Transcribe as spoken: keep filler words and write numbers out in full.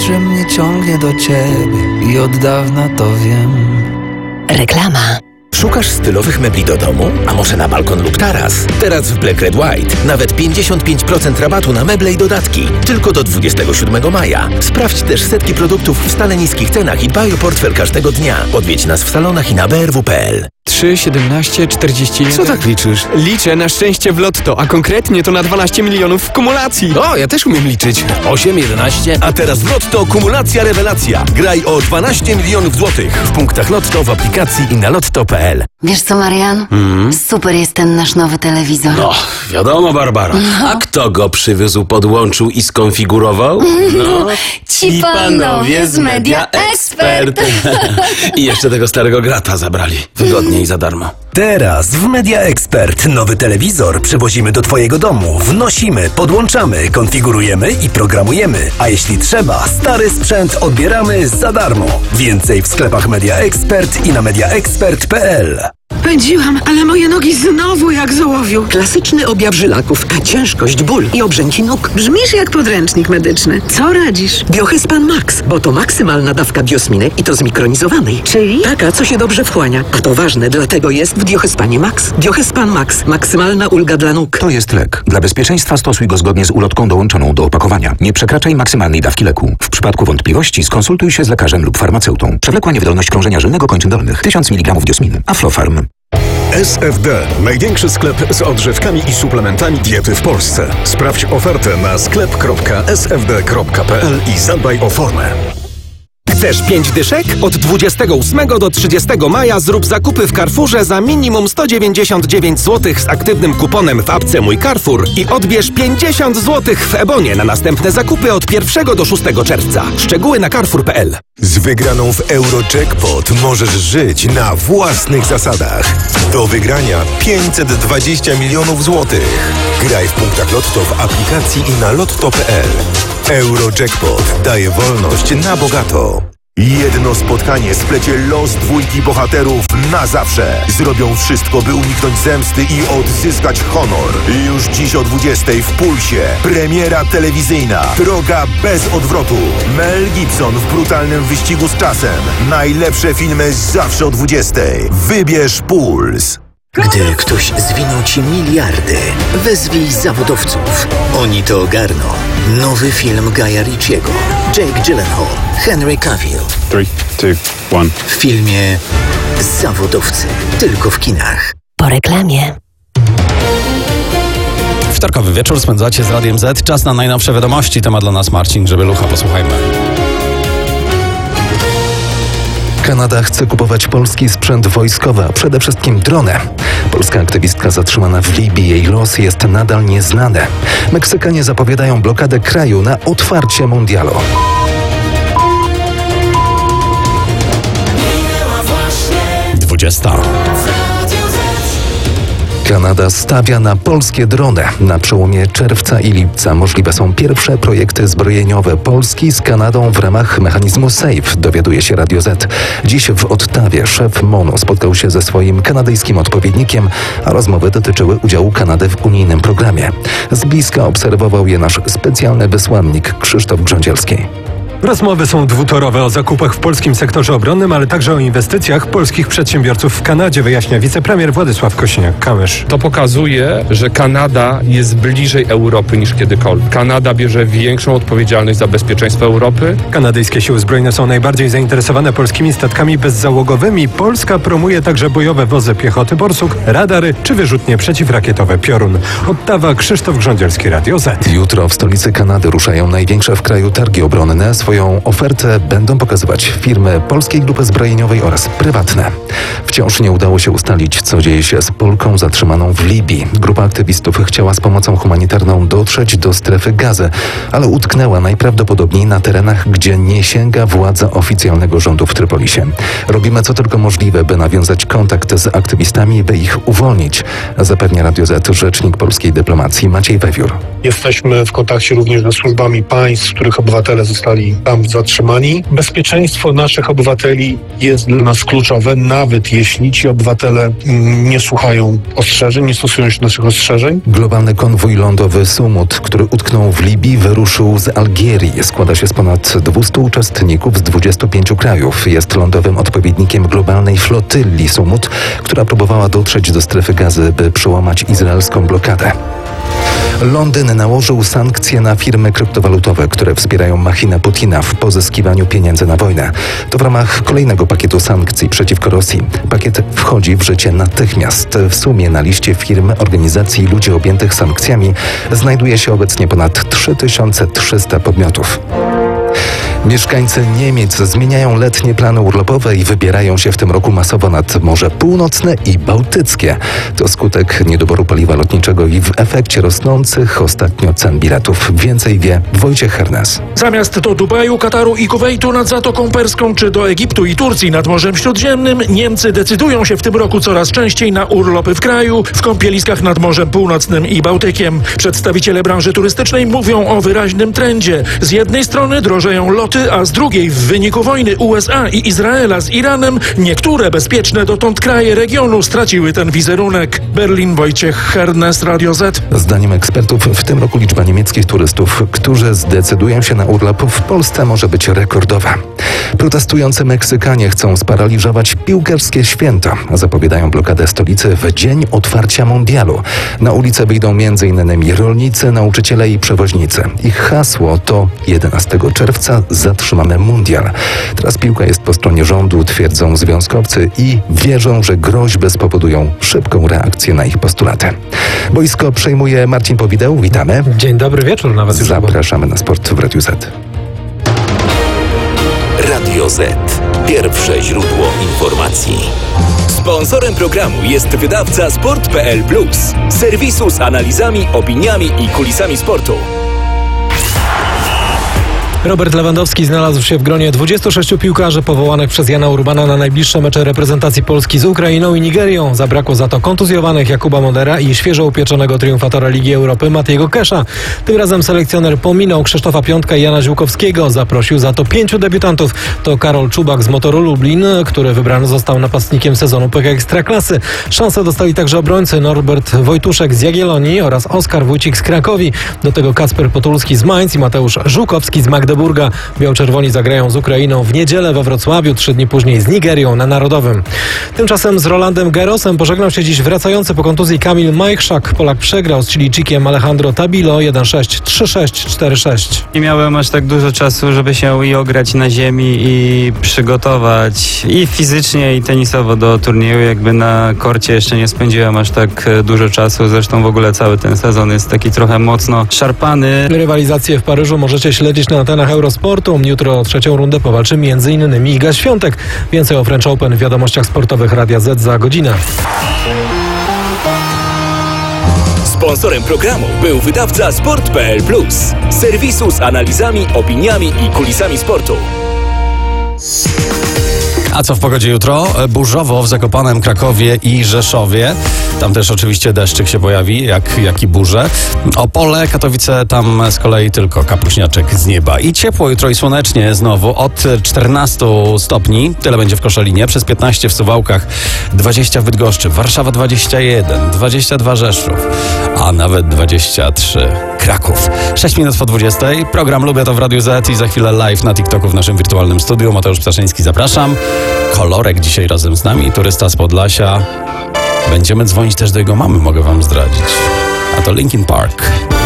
że mnie ciągnie do ciebie i od dawna to wiem. Reklama. Szukasz stylowych mebli do domu? A może na balkon lub taras? Teraz w Black Red White nawet pięćdziesiąt pięć procent rabatu na meble i dodatki. Tylko do dwudziestego siódmego maja. Sprawdź też setki produktów w stale niskich cenach i dbaj o portfel każdego dnia. Odwiedź nas w salonach i na b r w kropka p l. trzy, siedemnaście, czterdzieści jeden. Co tak liczysz? Liczę na szczęście w lotto, a konkretnie to na dwanaście milionów w kumulacji. O, ja też umiem liczyć. osiem, jedenaście. A teraz w Lotto kumulacja rewelacja. Graj o dwanaście milionów złotych w punktach Lotto, w aplikacji i na lotto kropka p l. Wiesz co, Marian? Mm. Super jest ten nasz nowy telewizor. No, wiadomo, Barbara. A kto go przywiózł, podłączył i skonfigurował? No, Ci panowie z Media Expert. I jeszcze tego starego grata zabrali. Wygodnie i za darmo. Teraz w Media Expert nowy telewizor przywozimy do Twojego domu, wnosimy, podłączamy, konfigurujemy i programujemy. A jeśli trzeba, stary sprzęt odbieramy za darmo. Więcej w sklepach Media Expert i na media expert kropka p l. Pędziłam, ale moje nogi znowu jak z ołowiu. Klasyczny objaw żylaków, a ciężkość, ból i obrzęki nóg. Brzmisz jak podręcznik medyczny. Co radzisz? Biohespan Max, bo to maksymalna dawka biosminy i to zmikronizowanej. Czyli? Taka, co się dobrze wchłania. A to ważne, dlatego jest w Biohespanie Max. Biohespan Max. Maksymalna ulga dla nóg. To jest lek. Dla bezpieczeństwa stosuj go zgodnie z ulotką dołączoną do opakowania. Nie przekraczaj maksymalnej dawki leku. W przypadku wątpliwości skonsultuj się z lekarzem lub farmaceutą. Przewlekła niewydolność krążenia żylnego kończyn dolnych. tysiąc miligramów diosminy. Aflofarm. S F D. Największy sklep z odżywkami i suplementami diety w Polsce. Sprawdź ofertę na sklep kropka s f d kropka p l i zadbaj o formę. Chcesz pięć dyszek? Od dwudziestego ósmego do trzydziestego maja zrób zakupy w Carrefourze za minimum sto dziewięćdziesiąt dziewięć złotych z aktywnym kuponem w apce Mój Carrefour i odbierz pięćdziesiąt złotych w Ebonie na następne zakupy od pierwszego do szóstego czerwca. Szczegóły na carrefour kropka p l. Z wygraną w Eurojackpot możesz żyć na własnych zasadach. Do wygrania pięćset dwadzieścia milionów złotych. Graj w punktach Lotto w aplikacji i na lotto kropka p l. Eurojackpot daje wolność na bogato. Jedno spotkanie splecie los dwójki bohaterów na zawsze. Zrobią wszystko, by uniknąć zemsty i odzyskać honor. Już dziś o dwudziestej w Pulsie. Premiera telewizyjna. Droga bez odwrotu. Mel Gibson w brutalnym wyścigu z czasem. Najlepsze filmy zawsze o dwudziestej. Wybierz Puls. Gdy ktoś zwinął ci miliardy, wezwij zawodowców. Oni to ogarną. Nowy film Guya Ritchiego. Jake Gyllenhaal, Henry Cavill. trzy, dwa, jeden. W filmie Zawodowcy. Tylko w kinach. Po reklamie. Wtorkowy wieczór spędzacie z Radiem Z. Czas na najnowsze wiadomości. Temat dla nas Marcin Grzebielucha. Posłuchajmy. Kanada chce kupować polski sprzęt wojskowy, a przede wszystkim drony. Polska aktywistka zatrzymana w Libii, jej los jest nadal nieznany. Meksykanie zapowiadają blokadę kraju na otwarcie mundialu. dwudziesta. Kanada stawia na polskie drony. Na przełomie czerwca i lipca możliwe są pierwsze projekty zbrojeniowe Polski z Kanadą w ramach mechanizmu SAFE, dowiaduje się Radio Z. Dziś w Ottawie szef MONU spotkał się ze swoim kanadyjskim odpowiednikiem, a rozmowy dotyczyły udziału Kanady w unijnym programie. Z bliska obserwował je nasz specjalny wysłannik Krzysztof Grządzielski. Rozmowy są dwutorowe o zakupach w polskim sektorze obronnym, ale także o inwestycjach polskich przedsiębiorców w Kanadzie, wyjaśnia wicepremier Władysław Kosiniak-Kamysz. To pokazuje, że Kanada jest bliżej Europy niż kiedykolwiek. Kanada bierze większą odpowiedzialność za bezpieczeństwo Europy. Kanadyjskie siły zbrojne są najbardziej zainteresowane polskimi statkami bezzałogowymi. Polska promuje także bojowe wozy piechoty Borsuk, radary czy wyrzutnie przeciwrakietowe Piorun. Ottawa, Krzysztof Grządzielski, Radio Z. Jutro w stolicy Kanady ruszają największe w kraju targi obronne. Swoją ofertę będą pokazywać firmy Polskiej Grupy Zbrojeniowej oraz prywatne. Wciąż nie udało się ustalić, co dzieje się z Polką zatrzymaną w Libii. Grupa aktywistów chciała z pomocą humanitarną dotrzeć do strefy Gazy, ale utknęła najprawdopodobniej na terenach, gdzie nie sięga władza oficjalnego rządu w Trypolisie. Robimy co tylko możliwe, by nawiązać kontakt z aktywistami, by ich uwolnić, zapewnia Radio Z rzecznik polskiej dyplomacji Maciej Wewiór. Jesteśmy w kontakcie również ze służbami państw, których obywatele zostali tam zatrzymani. Bezpieczeństwo naszych obywateli jest dla nas kluczowe, nawet jeśli ci obywatele nie słuchają ostrzeżeń, nie stosują się do naszych ostrzeżeń. Globalny konwój lądowy Sumut, który utknął w Libii, wyruszył z Algierii. Składa się z ponad dwustu uczestników z dwudziestu pięciu krajów. Jest lądowym odpowiednikiem globalnej flotyli Sumut, która próbowała dotrzeć do strefy Gazy, by przełamać izraelską blokadę. Londyn nałożył sankcje na firmy kryptowalutowe, które wspierają machinę Putina w pozyskiwaniu pieniędzy na wojnę. To w ramach kolejnego pakietu sankcji przeciwko Rosji. Pakiet wchodzi w życie natychmiast. W sumie na liście firm, organizacji i ludzi objętych sankcjami znajduje się obecnie ponad trzy tysiące trzysta podmiotów. Mieszkańcy Niemiec zmieniają letnie plany urlopowe i wybierają się w tym roku masowo nad Morze Północne i Bałtyckie. To skutek niedoboru paliwa lotniczego i w efekcie rosnących ostatnio cen biletów. Więcej wie Wojciech Hernes. Zamiast do Dubaju, Kataru i Kuwejtu nad Zatoką Perską, czy do Egiptu i Turcji nad Morzem Śródziemnym, Niemcy decydują się w tym roku coraz częściej na urlopy w kraju, w kąpieliskach nad Morzem Północnym i Bałtykiem. Przedstawiciele branży turystycznej mówią o wyraźnym trendzie. Z jednej strony drożeją loty, a z drugiej w wyniku wojny U S A i Izraela z Iranem niektóre bezpieczne dotąd kraje regionu straciły ten wizerunek. Berlin, Wojciech Hernes, Radio Z. Zdaniem ekspertów w tym roku liczba niemieckich turystów, którzy zdecydują się na urlop w Polsce, może być rekordowa. Protestujący Meksykanie chcą sparaliżować piłkarskie święto. Zapowiadają blokadę stolicy w dzień otwarcia mundialu. Na ulicę wyjdą między innymi rolnicy, nauczyciele i przewoźnicy. Ich hasło to jedenastego czerwca zatrzymamy mundial. Teraz piłka jest po stronie rządu, twierdzą związkowcy i wierzą, że groźby spowodują szybką reakcję na ich postulaty. Boisko przejmuje Marcin Powideł. Witamy. Dzień dobry wieczór nawet. Zapraszamy na sport w Radiu Z. Radio Z. Pierwsze źródło informacji. Sponsorem programu jest wydawca sport kropka p l plus, serwisu z analizami, opiniami i kulisami sportu. Robert Lewandowski znalazł się w gronie dwudziestu sześciu piłkarzy powołanych przez Jana Urbana na najbliższe mecze reprezentacji Polski z Ukrainą i Nigerią. Zabrakło za to kontuzjowanych Jakuba Modera i świeżo upieczonego triumfatora Ligi Europy Matiego Kesza. Tym razem selekcjoner pominął Krzysztofa Piątka i Jana Ziółkowskiego. Zaprosił za to pięciu debiutantów. To Karol Czubak z Motoru Lublin, który wybrany został napastnikiem sezonu P K Ekstraklasy. Szansę dostali także obrońcy Norbert Wojtuszek z Jagiellonii oraz Oskar Wójcik z Krakowi. Do tego Kacper Potulski z Mainz i Mateusz Żukowski z Magdeburga. Biał-czerwoni zagrają z Ukrainą w niedzielę we Wrocławiu, trzy dni później z Nigerią na Narodowym. Tymczasem z Rolandem Garrosem pożegnał się dziś wracający po kontuzji Kamil Majchrzak. Polak przegrał z Chilijczykiem Alejandro Tabilo jeden sześć, trzy sześć, cztery sześć. Nie miałem aż tak dużo czasu, żeby się i ograć na ziemi i przygotować i fizycznie i tenisowo do turnieju. Jakby na korcie jeszcze nie spędziłem aż tak dużo czasu. Zresztą w ogóle cały ten sezon jest taki trochę mocno szarpany. Rywalizację w Paryżu możecie śledzić na antenach Eurosportu. Jutro o trzecią rundę powalczy między innymi Iga Świątek. Więcej o French Open w wiadomościach sportowych Radia Z za godzinę. Sponsorem programu był wydawca sport kropka p l plus, serwisu z analizami, opiniami i kulisami sportu. A co w pogodzie jutro? Burzowo w Zakopanem, Krakowie i Rzeszowie. Tam też oczywiście deszczyk się pojawi, jak, jak i burze. Opole, Katowice, tam z kolei tylko kapuśniaczek z nieba. I ciepło jutro i słonecznie znowu od czternastu stopni. Tyle będzie w Koszalinie. Przez piętnaście w Suwałkach, dwadzieścia w Bydgoszczy, Warszawa dwadzieścia jeden, dwadzieścia dwa Rzeszów, a nawet dwadzieścia trzy Kraków. sześć minut po dwudziestej. Program Lubię to w Radiu Z i za chwilę live na TikToku w naszym wirtualnym studiu. Mateusz Ptaszyński, zapraszam. Kolorek dzisiaj razem z nami, turysta z Podlasia. Będziemy dzwonić też do jego mamy, mogę wam zdradzić. A to Linkin Park.